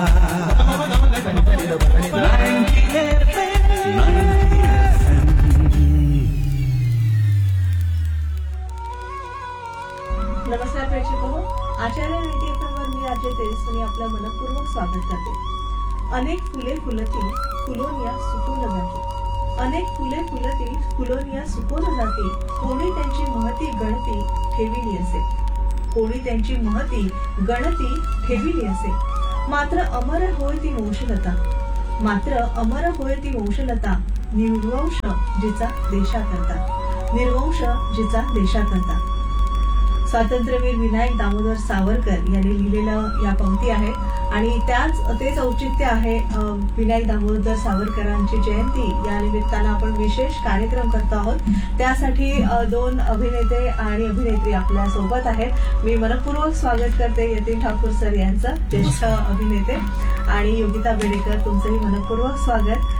नमस्कार प्रेक्षकांनो, आचार्य वर मी आजचे तेजस्विनी आपलं मनपूर्वक स्वागत करते. अनेक फुले फुलतील फुलोनिया सुकून जाते, अनेक फुले फुलतील फुलोनिया सुकून जाते. कोणी त्यांची महती गणती ठेविली असे, कोणी त्यांची महती गणती ठेविली असे. मात्र अमर होय ती वंशलता, मात्र अमर होय ती वंशलता. निर्वंश जिचा देशाकरता, निर्वंश जिचा देशाकरता. स्वातंत्र्यवीर विनायक दामोदर सावरकर यांनी लिहिलेलं या पंक्ती आहे आणि तेच औचित्य आहे विनायक दामोदर सावरकरांची जयंती या निमित्तानं आपण विशेष कार्यक्रम करतो आहोत. त्यासाठी दोन अभिनेते आणि अभिनेत्री आपल्या सोबत आहेत. मी मनपूर्वक स्वागत करते यतीन ठाकूर सर यांचं, ज्येष्ठ अभिनेते, आणि योगिता बेडेकर, तुमचंही मनपूर्वक स्वागत.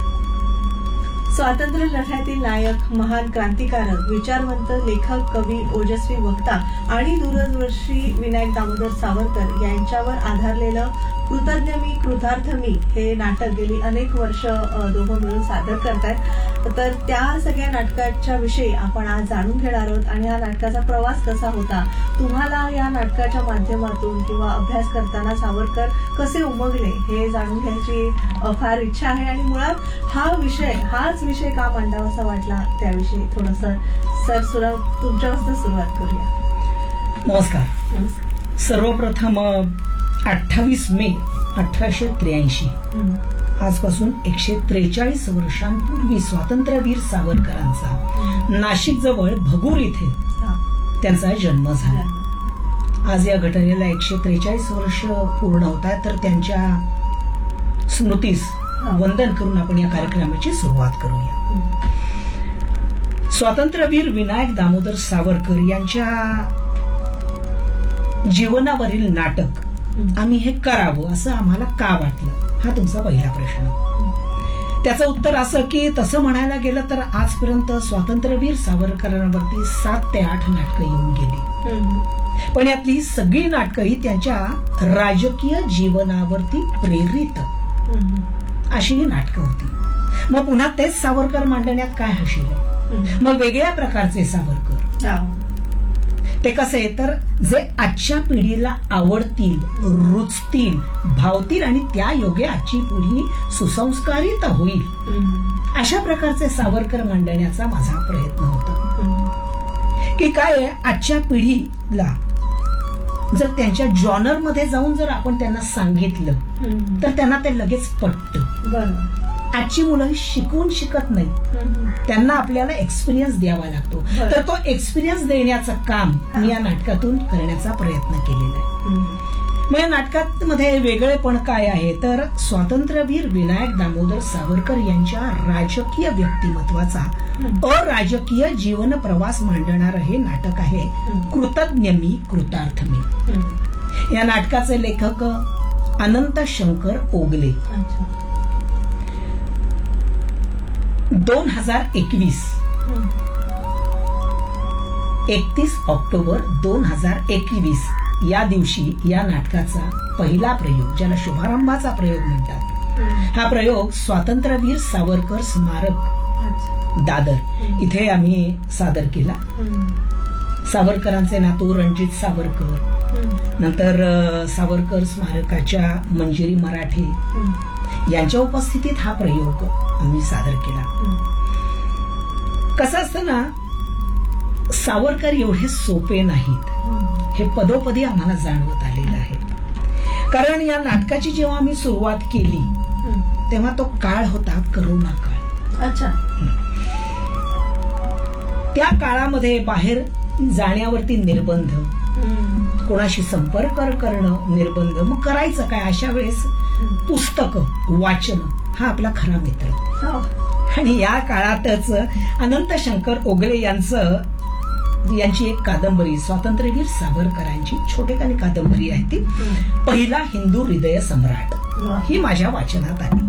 स्वातंत्र्य लढ्यातील नायक, महान क्रांतिकारक, विचारवंत, लेखक, कवी, ओजस्वी वक्ता आणि दूरदर्शी विनायक दामोदर सावरकर यांच्यावर आधारलेलं कृतज्ञ मी कृतार्थ मी हे नाटक गेली अनेक वर्ष दोघं मिळून सादर करतायत. तर त्या सगळ्या नाटकाच्या विषयी आपण आज जाणून घेणार आहोत आणि हा नाटकाचा प्रवास कसा होता, तुम्हाला या नाटकाच्या माध्यमातून किंवा अभ्यास करताना सावरकर कसे उमगले हे जाणून घ्यायची फार इच्छा आहे. आणि मुळात हाच विषय का मांडावासा वाटला त्याविषयी थोडंसं सर तुमच्यापासून सुरुवात करूया. नमस्कार. सर्वप्रथम 28 मे 1883 आजपासून 143 वर्षांपूर्वी स्वातंत्र्यवीर सावरकरांचा नाशिक जवळ भगूर इथे त्यांचा जन्म झाला. आज या घटनेला 143 वर्ष पूर्ण होत आहेत, तर त्यांच्या स्मृतीस वंदन करून आपण या कार्यक्रमाची सुरुवात करूया. स्वातंत्र्यवीर विनायक दामोदर सावरकर यांच्या जीवनावरील नाटक आम्ही हे करावं असं आम्हाला का वाटलं, हा तुमचा पहिला प्रश्न. त्याचं उत्तर असं की तसं म्हणायला गेलं तर आजपर्यंत स्वातंत्र्यवीर सावरकरांवरती 7 ते 8 नाटकं येऊन गेली, पण यातली सगळी नाटकं ही त्यांच्या राजकीय जीवनावरती प्रेरित अशी ही नाटकं होती. मग पुन्हा तेच सावरकर मांडण्यात काय हशील, मग वेगळ्या प्रकारचे सावरकर. ते कसे तर जे आजच्या पिढीला आवडतील, रुचतील, भावतील आणि त्या योगे आजची पिढी सुसंस्कारित होईल अशा प्रकारचे सावरकर मांडण्याचा माझा प्रयत्न होता. की काय आजच्या पिढीला जर त्यांच्या जॉनर मध्ये जाऊन जर आपण त्यांना सांगितलं तर त्यांना ते लगेच पटतं. आजची मुलं शिकून शिकत नाही, त्यांना आपल्याला एक्सपिरियन्स द्यावा लागतो. तर तो एक्सपिरियन्स देण्याचं काम मी या नाटकातून करण्याचा प्रयत्न केलेला आहे. मग या नाटकामध्ये वेगळेपण काय आहे तर स्वातंत्र्यवीर विनायक दामोदर सावरकर यांच्या राजकीय व्यक्तिमत्वाचा अराजकीय जीवन प्रवास मांडणारं हे नाटक आहे कृतज्ञ मी कृतार्थ मी. या नाटकाचे लेखक अनंत शंकर ओगले. 2021 31 ऑक्टोबर 2021 या दिवशी या नाटकाचा पहिला प्रयोग, ज्याला शुभारंभाचा प्रयोग म्हणतात, हा प्रयोग स्वातंत्र्यवीर सावरकर स्मारक दादर इथे आम्ही सादर केला. सावरकरांचे नातू रणजित सावरकर, नंतर सावरकर स्मारकाच्या मंजिरी मराठे यांच्या उपस्थितीत हा प्रयोग आम्ही सादर केला. कसं असतं ना, सावरकर एवढे सोपे नाहीत हे पदोपदी आम्हाला जाणवत आलेलं आहे. कारण या नाटकाची जेव्हा आम्ही सुरुवात केली तेव्हा तो काळ होता करोना काळ. अच्छा. त्या काळामध्ये बाहेर जाण्यावरती निर्बंध, कोणाशी संपर्क करणं निर्बंध. मग करायचं काय अशा वेळेस? पुस्तकं वाचन हा आपला खरा मित्र. आणि या काळातच अनंत शंकर ओगले यांची एक कादंबरी, स्वातंत्र्यवीर सावरकरांची छोटेखानी कादंबरी आहे ती पहिला हिंदू हृदय सम्राट, ही माझ्या वाचनात आली.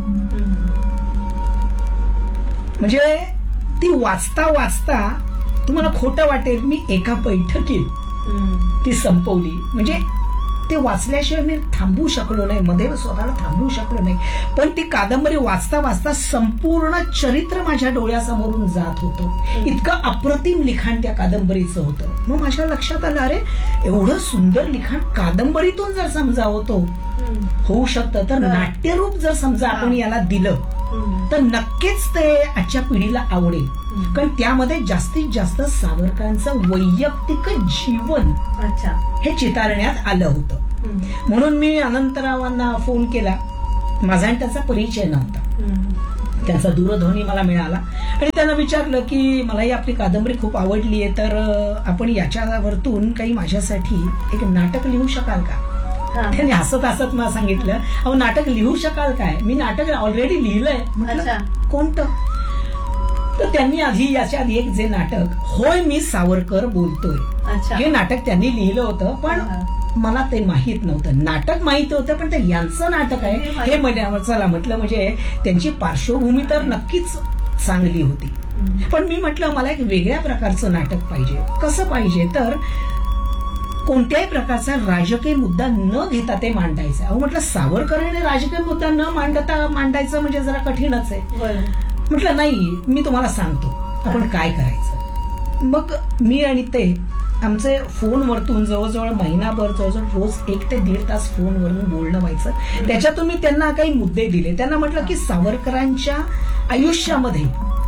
म्हणजे ती वाचता वाचता तुम्हाला खोटं वाटेल, मी एका बैठकीत ती संपवली. म्हणजे ते वाचल्याशिवाय मी थांबू शकलो नाही, मध्ये स्वतःला थांबवू शकलो नाही. पण ती कादंबरी वाचता वाचता संपूर्ण चरित्र माझ्या डोळ्यासमोरून जात होतं. इतकं अप्रतिम लिखाण त्या कादंबरीचं होतं. मग माझ्या लक्षात आलं, अरे एवढं सुंदर लिखाण कादंबरीतून जर समजा होतो होऊ शकतं, तर नाट्यरूप जर समजा आपण याला दिलं तर नक्कीच ते आजच्या पिढीला आवडेल. कारण त्यामध्ये जास्तीत जास्त सावरकरांचं वैयक्तिक जीवन हे चितारण्यात आलं होतं. म्हणून मी अनंतरावांना फोन केला. माझा आणि त्याचा परिचय नव्हता, त्यांचा दूरध्वनी मला मिळाला आणि त्यांना विचारलं की मलाही आपली कादंबरी खूप आवडली आहे, तर आपण याच्यावरतून काही माझ्यासाठी एक नाटक लिहू शकाल का? त्यांनी हसत हसत मला सांगितलं, अहो नाटक लिहू शकाल काय? मी नाटक ऑलरेडी लिहिलंय. म्हटलं कोणतं? तर त्यांनी आधी याच्या आधी एक जे नाटक होय मी सावरकर बोलतोय हे नाटक त्यांनी लिहिलं होतं, पण मला ते माहित नव्हतं. नाटक माहित होतं पण ते यांचं नाटक आहे हे चला म्हटलं, म्हणजे त्यांची पार्श्वभूमी तर नक्कीच चांगली होती. पण मी म्हटलं मला एक वेगळ्या प्रकारचं नाटक पाहिजे. कसं पाहिजे? तर कोणत्याही प्रकारचा राजकीय मुद्दा न घेता ते मांडायचं. अहो म्हटलं सावरकरांनी राजकीय मुद्दा न मांडायचं म्हणजे जरा कठीणच आहे. म्हटलं नाही, मी तुम्हाला सांगतो आपण काय करायचं. मग मी आणि ते आमचे फोनवरतून जवळजवळ महिनाभर जवळजवळ रोज 1 ते 1.5 तास फोनवरून बोलणं व्हायचं. त्याच्यातून मी त्यांना काही मुद्दे दिले. त्यांना म्हटलं की सावरकरांच्या आयुष्यामध्ये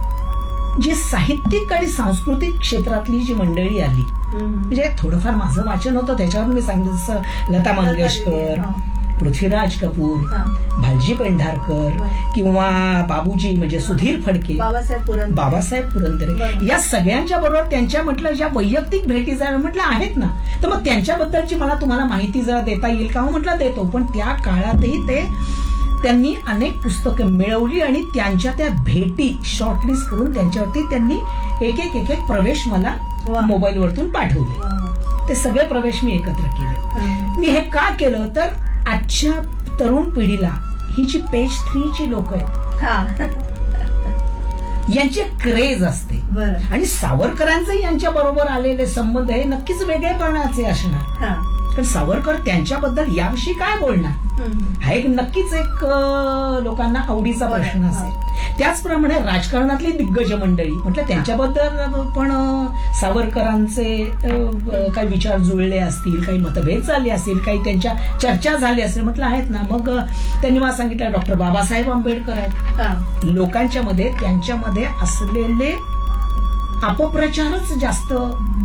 जी साहित्यिक आणि सांस्कृतिक क्षेत्रातली जी मंडळी आली, म्हणजे थोडंफार माझं वाचन होतं त्याच्यावर मी सांगितलं, जसं लता मंगेशकर, पृथ्वीराज कपूर, भालजी पेंढारकर किंवा बाबूजी म्हणजे सुधीर फडके, बाबासाहेब पुरंदरे, या सगळ्यांच्या बरोबर त्यांच्या म्हटलं ज्या वैयक्तिक भेटी जरा म्हटलं आहेत ना, तर मग त्यांच्याबद्दलची मला तुम्हाला माहिती जरा देता येईल का? म्हटलं देतो. पण त्या काळातही त्यांनी अनेक पुस्तकं मिळवली आणि त्यांच्या त्या भेटी शॉर्टलिस्ट करून त्यांच्यावरती त्यांनी एक एक प्रवेश मला मोबाईलवरतून पाठवले. ते सगळे प्रवेश मी एकत्र केले. मी हे का केलं? तर आजच्या तरुण पिढीला ही जी पेज 3 ची लोक आहेत यांची क्रेज असते आणि सावरकरांचे यांच्या बरोबर आलेले संबंध हे नक्कीच वेगळेपणाचे असणार. कारण सावरकर त्यांच्याबद्दल याविषयी काय बोलणार हा एक नक्कीच एक लोकांना आवडीचा प्रश्न असेल. त्याचप्रमाणे राजकारणातली दिग्गज मंडळी म्हटलं त्यांच्याबद्दल पण सावरकरांचे काही विचार जुळले असतील, काही मतभेद झाले असतील, काही त्यांच्या चर्चा झाली असेल म्हटलं आहेत ना. मग त्यांनी मला सांगितलं डॉक्टर बाबासाहेब आंबेडकर आहेत. लोकांच्या मध्ये त्यांच्यामध्ये असलेले अपप्रचारच जास्त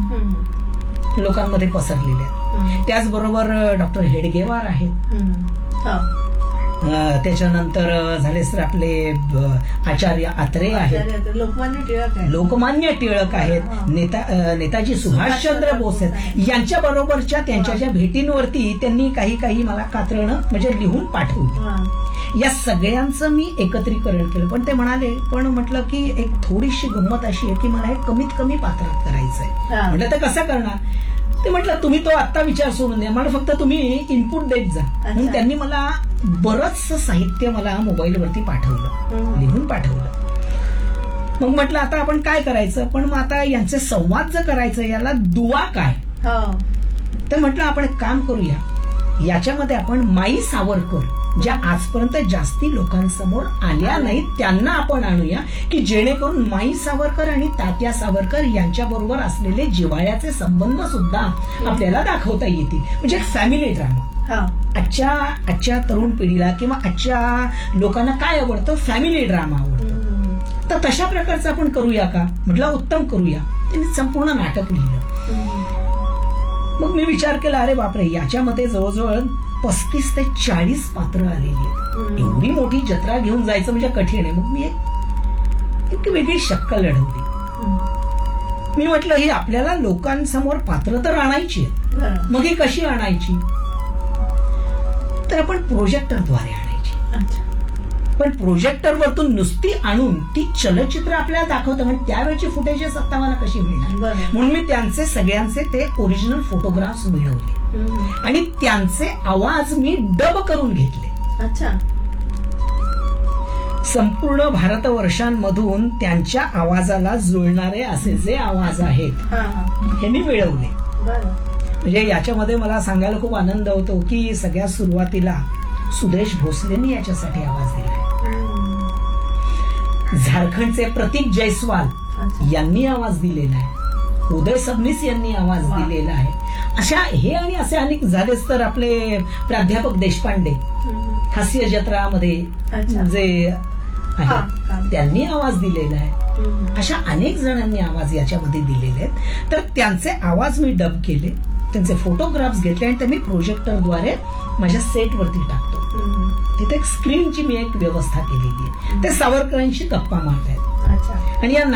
लोकांमध्ये पसरलेले आहेत. त्याचबरोबर डॉक्टर हेडगेवार आहेत. त्याच्यानंतर झाले तर आपले आचार्य आत्रे आहेत, लोकमान्य टिळक आहेत, नेताजी सुभाषचंद्र बोस आहेत. यांच्या बरोबरच्या त्यांच्या ज्या भेटींवरती त्यांनी काही मला कात्रणं म्हणजे लिहून पाठवली. या सगळ्यांचं मी एकत्रीकरण केलं. पण ते म्हणाले, पण म्हटलं की एक थोडीशी गंमत अशी आहे की मला हे कमीत कमी पात्रात करायचंय. म्हटलं तर कसं करणार? ते म्हटलं तुम्ही तो आत्ता विचार सोडून द्या, मला फक्त तुम्ही इनपुट देत जा. म्हणून त्यांनी मला बरंच साहित्य मला मोबाईलवरती पाठवलं, लिहून पाठवलं. मग म्हटलं आता आपण काय करायचं? पण मग आता यांचे संवाद जर करायचं याला दुवा काय? तर म्हटलं आपण एक काम करूया, याच्यामध्ये आपण माई सावरकर ज्या आजपर्यंत जास्ती लोकांसमोर आल्या नाहीत त्यांना आपण आणूया, की जेणेकरून माई सावरकर आणि तात्या सावरकर यांच्या बरोबर असलेले जिव्हाळ्याचे संबंध सुद्धा आपल्याला दाखवता येतील. म्हणजे फॅमिली ड्रामा. आजच्या तरुण पिढीला किंवा आजच्या लोकांना काय आवडतं? फॅमिली ड्रामा आवडतं. तर तशा प्रकारचं आपण करूया का? म्हटलं उत्तम करूया. त्यांनी संपूर्ण नाटक लिहिलं. मग मी विचार केला, अरे बापरे, याच्यामध्ये जवळजवळ 35 ते 40 पात्र आलेली आहेत. एवढी मोठी जत्रा घेऊन जायचं म्हणजे कठीण आहे. मग मी एक वेगळी शक्कल लढवली. मी म्हटलं ही आपल्याला लोकांसमोर पात्र तर आणायची आहेत. मग ही कशी आणायची? तर आपण प्रोजेक्टरद्वारे आणायची. पण प्रोजेक्टरवरतून नुसती आणून ती चलचित्र आपल्याला दाखवतं, म्हणजे त्यावेळची फुटेजेस आता मला कशी मिळणार? म्हणून मी त्यांचे सगळ्यांचे ते ओरिजिनल फोटोग्राफ्स मिळवले आणि त्यांचे आवाज मी डब करून घेतले. संपूर्ण भारतवर्षांमधून त्यांच्या आवाजाला जुळणारे असे जे आवाज आहेत हे मी मिळवले. म्हणजे याच्यामध्ये मला सांगायला खूप आनंद होतो की सगळ्यात सुरुवातीला सुदेश भोसलेंनी याच्यासाठी आवाज दिला. झारखंडचे प्रतीक जयस्वाल यांनी आवाज दिलेला आहे. उदय सबनीस यांनी आवाज दिलेला आहे. अशा हे आणि असे अनेक झालेच तर आपले प्राध्यापक देशपांडे हास्य जत्रामध्ये जे आहेत त्यांनी आवाज दिलेला आहे. अशा अनेक जणांनी आवाज याच्यामध्ये दिलेले आहेत. तर त्यांचे आवाज मी डब केले, त्यांचे फोटोग्राफ्स घेतले आणि ते मी प्रोजेक्टरद्वारे माझ्या सेटवरती टाकतो. तिथे एक स्क्रीनची मी एक व्यवस्था केलेली आहे. ते सावरकरांशी गप्पा मारतायत आणि या